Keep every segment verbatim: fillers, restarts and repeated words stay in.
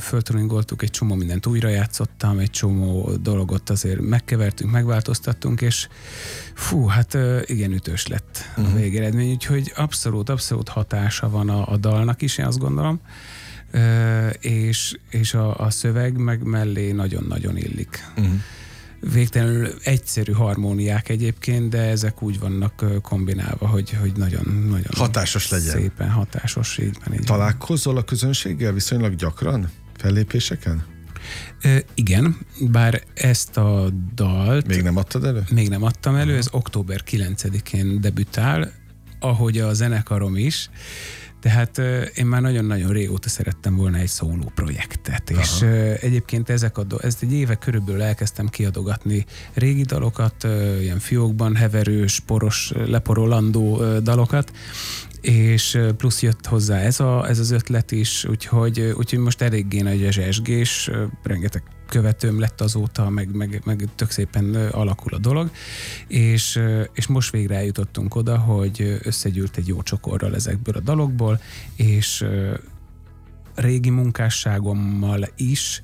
föltuningoltuk, egy csomó mindent újra játszottam, egy csomó dolgot azért megkevertünk, megváltoztattunk, és fú, hát igen ütős lett uh-huh. a végeredmény, úgyhogy abszolút, abszolút hatása van a, a dalnak is, én azt gondolom, uh, és, és a, a szöveg meg mellé nagyon-nagyon illik. Uh-huh. Végtelenül egyszerű harmóniák egyébként, de ezek úgy vannak kombinálva, hogy, hogy nagyon, nagyon hatásos legyen. Szépen hatásos. Így van, így találkozol a közönséggel viszonylag gyakran? Fellépéseken? E, igen, bár ezt a dalt... Még nem adtad elő? Még nem adtam elő, ez október kilencedikén debütál, ahogy a zenekarom is. Tehát én már nagyon-nagyon régóta szerettem volna egy szóló projektet, aha. és egyébként ezek a do- ezt egy éve körülbelül elkezdtem kiadogatni régi dalokat, ilyen fiókban heverős, poros, leporolandó dalokat, és plusz jött hozzá ez, a, ez az ötlet is, úgyhogy, úgyhogy most eléggé nagy a zsesgés, rengeteg követőm lett azóta, meg, meg, meg tök szépen alakul a dolog, és, és most végre eljutottunk oda, hogy összegyűlt egy jó csokorral ezekből a dalokból, és régi munkásságommal is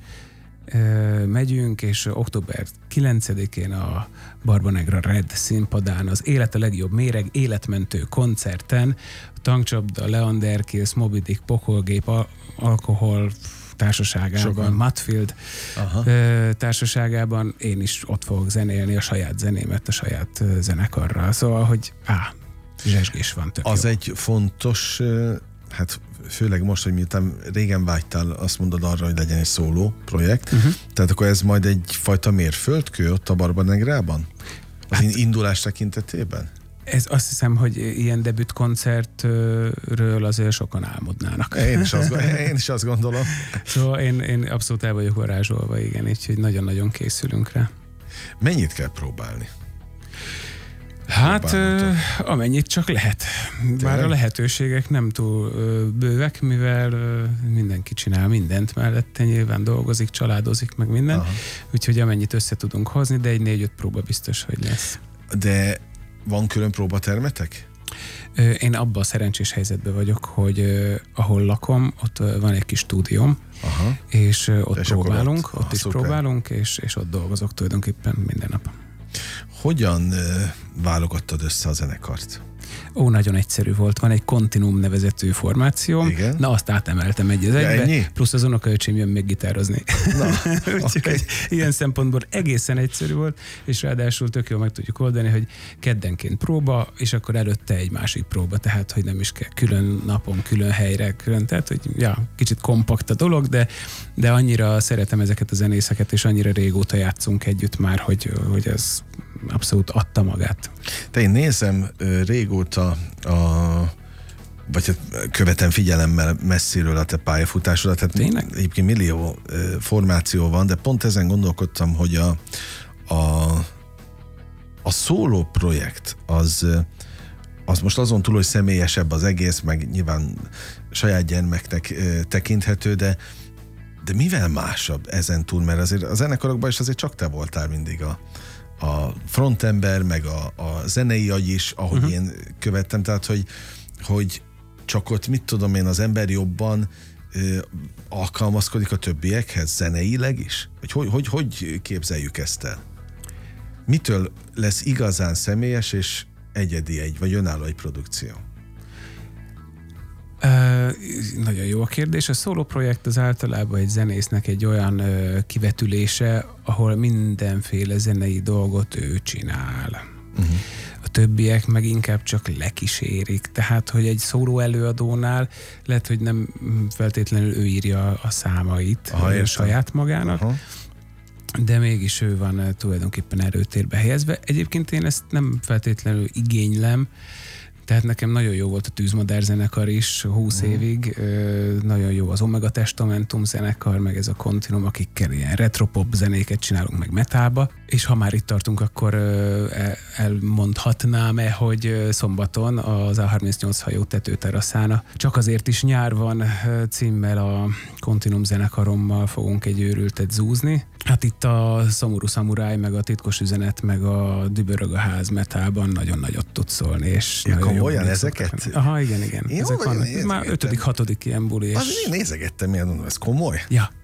megyünk, és október kilencedikén a Barbanegra Red színpadán az Élet a legjobb méreg életmentő koncerten, Tankcsapda, Leander Kills, Moby Dick, Pokolgép, Al- Alkohol társaságában, sokan. Mudfield aha. társaságában én is ott fogok zenélni a saját zenémet, a saját zenekarral. Szóval, hogy á, zsesgés van, tök az jó. Egy fontos, hát főleg most, hogy miután régen vágytál, azt mondod arra, hogy legyen egy szóló projekt, uh-huh. tehát akkor ez majd egyfajta mérföldkő ott a Barbanegrában? Az hát, indulás tekintetében? Ez azt hiszem, hogy ilyen debütkoncertről azért sokan álmodnának. Én is azt, én is azt gondolom. Szóval én, én abszolút el vagyok varázsolva, igen, úgyhogy nagyon-nagyon készülünk rá. Mennyit kell próbálni? Hát ö, amennyit csak lehet. Bár tényleg? A lehetőségek nem túl ö, bővek, mivel ö, mindenki csinál mindent mellette, nyilván dolgozik, családozik, meg minden. Aha. Úgyhogy amennyit össze tudunk hozni, de egy négy-öt próba biztos, hogy lesz. De van külön próbatermetek? Ö, én abban a szerencsés helyzetben vagyok, hogy ö, ahol lakom, ott ö, van egy kis stúdióm, aha. és ö, ott és próbálunk, ott, ott aha, is szuper. próbálunk, és, és ott dolgozok tulajdonképpen minden nap. Hogyan ö, válogattad össze a zenekart? Ó, nagyon egyszerű volt. Van egy Continuum nevezetű formációm. Igen? Na, azt átemeltem egy az ja, egybe, ennyi? plusz az unokaöcsém jön még gitározni. Na, úgyhogy okay. Ilyen szempontból egészen egyszerű volt, és ráadásul tök jól meg tudjuk oldani, hogy keddenként próba, és akkor előtte egy másik próba, tehát, hogy nem is kell külön napon, külön helyre, külön, tehát, hogy ja, kicsit kompakt a dolog, de, de annyira szeretem ezeket a zenészeket, és annyira régóta játszunk együtt már, hogy, hogy ez abszolút adta magát. Te én nézem régóta a, vagy hát követem figyelemmel messziről a te pályafutásodat, tehát tényleg? Egyébként millió formáció van, de pont ezen gondolkodtam, hogy a, a, a szóló projekt az, az most azon túl, hogy személyesebb az egész, meg nyilván saját gyermeknek tekinthető, de de mivel másabb ezen túl, mert azért a zenekarokban is azért csak te voltál mindig a a frontember, meg a, a zenei agy is, ahogy uh-huh. én követtem, tehát, hogy, hogy csak ott, mit tudom én, az ember jobban ö, alkalmazkodik a többiekhez, zeneileg is? Vagy hogy, hogy, hogy képzeljük ezt el? Mitől lesz igazán személyes és egyedi egy, vagy önálló egy produkció? Uh, nagyon jó a kérdés. A szóló projekt az általában egy zenésznek egy olyan uh, kivetülése, ahol mindenféle zenei dolgot ő csinál. Uh-huh. A többiek meg inkább csak lekísérik. Tehát, hogy egy szóló előadónál lehet, hogy nem feltétlenül ő írja a számait a saját magának, uh-huh. de mégis ő van uh, tulajdonképpen erőtérbe helyezve. Egyébként én ezt nem feltétlenül igénylem, tehát nekem nagyon jó volt a Tűzmadár zenekar is húsz mm. évig, nagyon jó az Omega Testamentum zenekar, meg ez a Continuum, akikkel ilyen retropop zenéket csinálunk, meg metálba. És ha már itt tartunk, akkor elmondhatnám-e, hogy szombaton az á harmincnyolc hajó tetőteraszán Csak azért is nyár van címmel a Continuum zenekarommal fogunk egy őrültet zúzni. Hát itt a Szomorú Szamuráj, meg a Titkos Üzenet, meg a Dübörög a ház metálban nagyon nagyot tud szólni, és ja, komolyan ezeket? Aha, igen, igen. Én Ezek vannak. Már ötödik, hatodik ilyen buli. És... Az én nézegettem, ilyen, ez komoly? Ja,